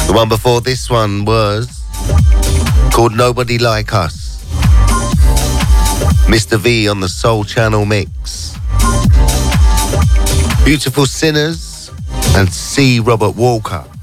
The one before this one was called Nobody Like Us. Mr. V on the Soul Channel mix. Beautiful Sinners and C. Robert Walker.